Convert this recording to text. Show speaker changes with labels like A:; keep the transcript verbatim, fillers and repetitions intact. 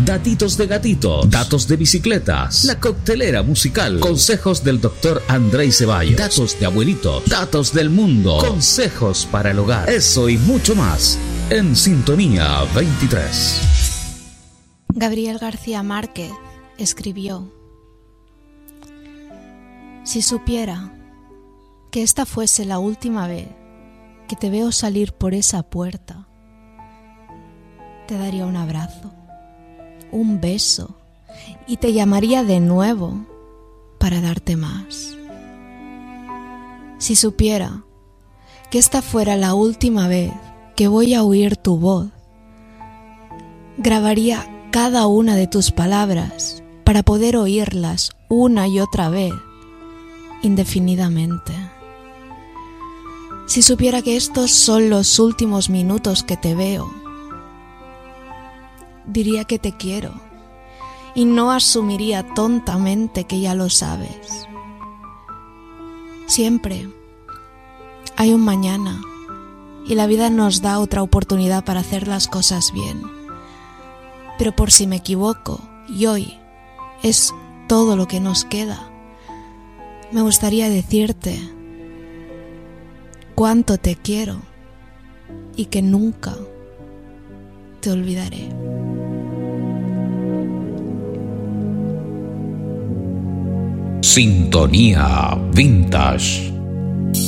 A: Datitos de gatitos, datos de bicicletas, la coctelera musical, consejos del doctor Andrei Ceballos, datos de abuelitos, datos del mundo, consejos para el hogar, eso y mucho más en Sintonía veintitrés.
B: Gabriel García Márquez escribió: si supiera que esta fuese la última vez que te veo salir por esa puerta, te daría un abrazo, un beso y te llamaría de nuevo para darte más. Si supiera que esta fuera la última vez que voy a oír tu voz, grabaría cada una de tus palabras para poder oírlas una y otra vez, indefinidamente. Si supiera que estos son los últimos minutos que te veo, diría que te quiero y no asumiría tontamente que ya lo sabes. Siempre hay un mañana y la vida nos da otra oportunidad para hacer las cosas bien. Pero por si me equivoco y hoy es todo lo que nos queda, me gustaría decirte cuánto te quiero y que nunca te olvidaré.
A: Sintonía Vintage.